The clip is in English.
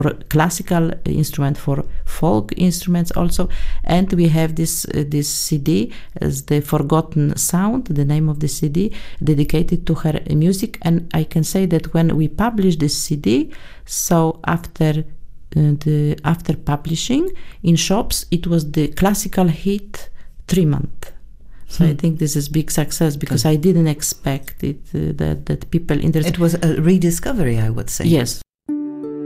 classical instrument, for folk instruments also. And we have this CD as the Forgotten Sound, the name of the CD, dedicated to her music. And I can say that when we published this CD, so after publishing in shops, it was the classical hit 3 months. So I think this is big success, because I didn't expect it that people interested. It was a rediscovery, I would say. Yes.